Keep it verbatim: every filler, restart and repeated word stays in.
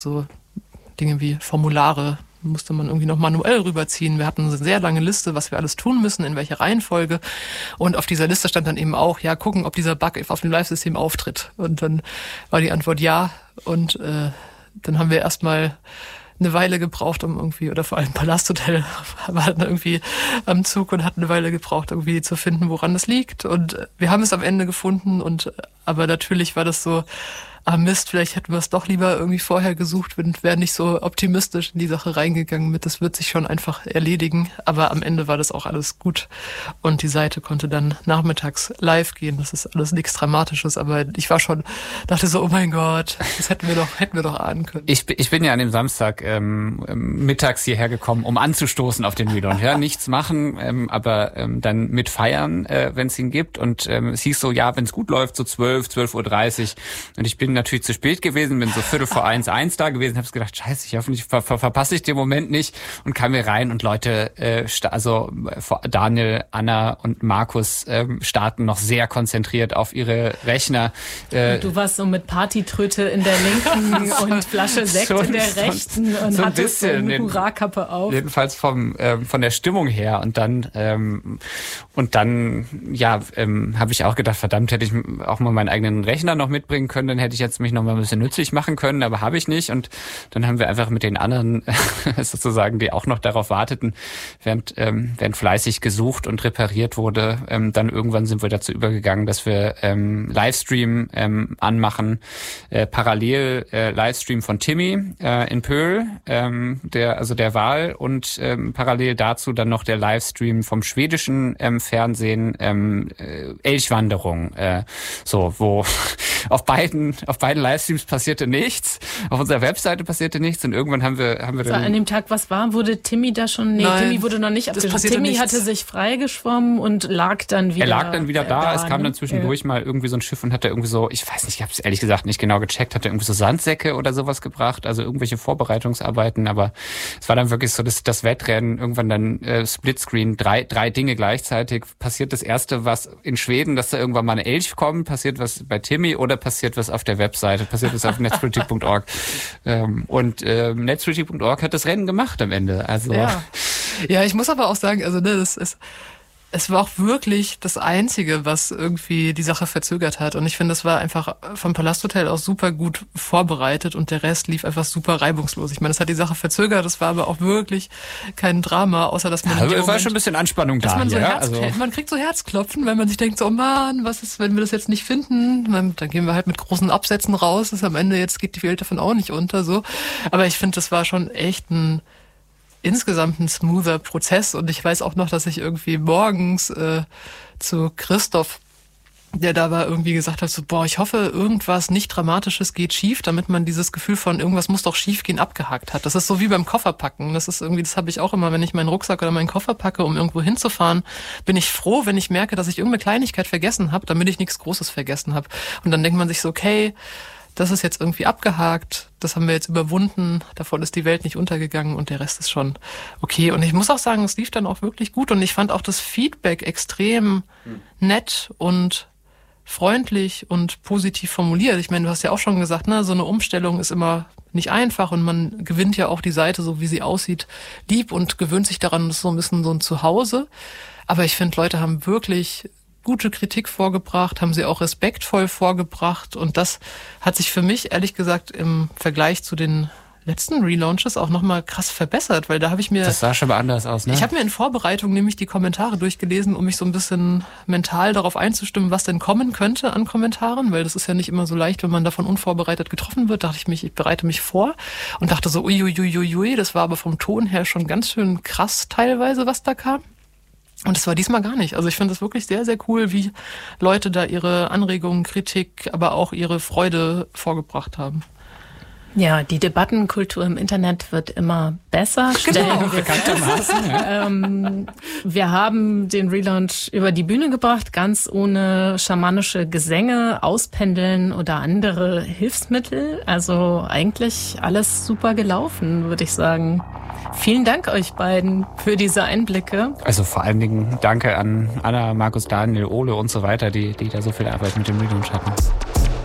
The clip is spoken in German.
so Dinge wie Formulare musste man irgendwie noch manuell rüberziehen. Wir hatten eine sehr lange Liste, was wir alles tun müssen, in welcher Reihenfolge. Und auf dieser Liste stand dann eben auch, ja, gucken, ob dieser Bug auf dem Live-System auftritt. Und dann war die Antwort ja. Und äh, dann haben wir erstmal eine Weile gebraucht, um irgendwie, oder vor allem Palasthotel war dann irgendwie am Zug und hat eine Weile gebraucht, irgendwie zu finden, woran das liegt. Und wir haben es am Ende gefunden. Und aber natürlich war das so, ah Mist, vielleicht hätten wir es doch lieber irgendwie vorher gesucht und wären nicht so optimistisch in die Sache reingegangen mit, das wird sich schon einfach erledigen. Aber am Ende war das auch alles gut und die Seite konnte dann nachmittags live gehen. Das ist alles nichts Dramatisches, aber ich war schon, dachte so, oh mein Gott, das hätten wir doch, hätten wir doch ahnen können. Ich, ich bin ja an dem Samstag ähm, mittags hierher gekommen, um anzustoßen auf den Relaunch. Ja, nichts machen, ähm, aber ähm, dann mit feiern, äh, wenn es ihn gibt. Und ähm, es hieß so, ja, wenn es gut läuft, so zwölf, zwölf Uhr dreißig. Und ich bin natürlich zu spät gewesen, bin so Viertel vor eins, eins da gewesen, habe gedacht, scheiße, ich hoffentlich ver- ver- verpasse ich den Moment nicht und kam hier rein und Leute, äh, sta- also Daniel, Anna und Markus ähm, starten noch sehr konzentriert auf ihre Rechner. Äh, und du warst so mit Partytröte in der linken und Flasche Sekt so, in der rechten so, und so ein hattest so eine den, Hurrakappe auf. Jedenfalls vom ähm, von der Stimmung her und dann ähm, und dann ja ähm, habe ich auch gedacht, verdammt, hätte ich auch mal meinen eigenen Rechner noch mitbringen können, dann hätte ich jetzt mich noch mal ein bisschen nützlich machen können, aber habe ich nicht. Und dann haben wir einfach mit den anderen sozusagen, die auch noch darauf warteten, während, ähm, während fleißig gesucht und repariert wurde, ähm, dann irgendwann sind wir dazu übergegangen, dass wir ähm, Livestream ähm, anmachen, äh, parallel äh, Livestream von Timmy äh, in Pöhl, ähm, der also der Wahl und ähm, parallel dazu dann noch der Livestream vom schwedischen ähm, Fernsehen, ähm, äh, Elchwanderung, äh, so wo auf beiden auf beiden Livestreams passierte nichts, auf unserer Webseite passierte nichts und irgendwann haben wir haben wir so, dann an dem Tag, was war, wurde Timmy da schon, nee, Nein, Timmy wurde noch nicht abgeschlossen. Timmy nichts. hatte sich freigeschwommen und lag dann wieder Er lag dann wieder da, da es kam dann zwischendurch ja. mal irgendwie so ein Schiff und hatte irgendwie so, ich weiß nicht, ich habe es ehrlich gesagt nicht genau gecheckt, hatte irgendwie so Sandsäcke oder sowas gebracht, also irgendwelche Vorbereitungsarbeiten, aber es war dann wirklich so, dass das Wettrennen, irgendwann dann äh, Splitscreen, drei drei Dinge gleichzeitig, passiert das erste, was in Schweden, dass da irgendwann mal eine Elch kommt, passiert was bei Timmy oder passiert was auf der Webseite, passiert was auf netzpolitik punkt org. ähm, und äh, netzpolitik punkt org hat das Rennen gemacht am Ende, also ja. Ja, ich muss aber auch sagen, also ne, das ist es war auch wirklich das Einzige, was irgendwie die Sache verzögert hat. Und ich finde, das war einfach vom Palasthotel aus super gut vorbereitet und der Rest lief einfach super reibungslos. Ich meine, es hat die Sache verzögert, das war aber auch wirklich kein Drama, außer dass man... Ja, es war schon ein bisschen Anspannung da. Man, so ja? Herz, also man kriegt so Herzklopfen, weil man sich denkt so, oh Mann, was ist, wenn wir das jetzt nicht finden? Dann gehen wir halt mit großen Absätzen raus. Das ist am Ende, jetzt geht die Welt davon auch nicht unter. so. Aber ich finde, das war schon echt ein... insgesamt ein smoother Prozess und ich weiß auch noch, dass ich irgendwie morgens äh, zu Christoph, der da war, irgendwie gesagt hat, so boah, ich hoffe, irgendwas nicht Dramatisches geht schief, damit man dieses Gefühl von irgendwas muss doch schief gehen abgehakt hat. Das ist so wie beim Kofferpacken. Das ist irgendwie, das habe ich auch immer, wenn ich meinen Rucksack oder meinen Koffer packe, um irgendwo hinzufahren, bin ich froh, wenn ich merke, dass ich irgendeine Kleinigkeit vergessen habe, damit ich nichts Großes vergessen habe. Und dann denkt man sich so, okay, das ist jetzt irgendwie abgehakt, das haben wir jetzt überwunden, davon ist die Welt nicht untergegangen und der Rest ist schon okay. Und ich muss auch sagen, es lief dann auch wirklich gut und ich fand auch das Feedback extrem nett und freundlich und positiv formuliert. Ich meine, du hast ja auch schon gesagt, ne, so eine Umstellung ist immer nicht einfach und man gewinnt ja auch die Seite, so wie sie aussieht, lieb und gewöhnt sich daran, das ist so ein bisschen so ein Zuhause. Aber ich finde, Leute haben wirklich gute Kritik vorgebracht, haben sie auch respektvoll vorgebracht und das hat sich für mich ehrlich gesagt im Vergleich zu den letzten Relaunches auch nochmal krass verbessert, weil da habe ich mir... Das sah schon mal anders aus, ne? Ich habe mir in Vorbereitung nämlich die Kommentare durchgelesen, um mich so ein bisschen mental darauf einzustimmen, was denn kommen könnte an Kommentaren, weil das ist ja nicht immer so leicht, wenn man davon unvorbereitet getroffen wird. Da dachte ich mich, ich bereite mich vor und dachte so, uiuiuiui, das war aber vom Ton her schon ganz schön krass teilweise, was da kam. Und das war diesmal gar nicht. Also ich finde es wirklich sehr, sehr cool, wie Leute da ihre Anregungen, Kritik, aber auch ihre Freude vorgebracht haben. Ja, die Debattenkultur im Internet wird immer besser. Genau, bekanntermaßen. Ja. ähm, wir haben den Relaunch über die Bühne gebracht, ganz ohne schamanische Gesänge, Auspendeln oder andere Hilfsmittel. Also eigentlich alles super gelaufen, würde ich sagen. Vielen Dank euch beiden für diese Einblicke. Also vor allen Dingen danke an Anna, Markus, Daniel, Ole und so weiter, die, die da so viel Arbeit mit dem Relaunch hatten.